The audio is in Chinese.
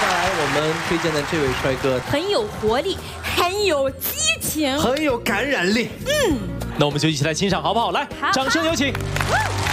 下来我们推荐的这位帅哥很有活力，很有激情， 很有感染力。 那我们就一起来欣赏好不好？来，掌声有请。